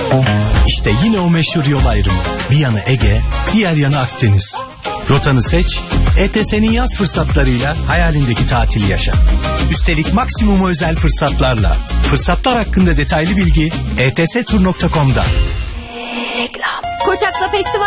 İşte yine o meşhur yol ayrımı. Bir yanı Ege, diğer yanı Akdeniz. Rotanı seç, ETS'nin yaz fırsatlarıyla hayalindeki tatili yaşa. Üstelik maksimum özel fırsatlarla. Fırsatlar hakkında detaylı bilgi etstur.com'da. Koçak'ta festival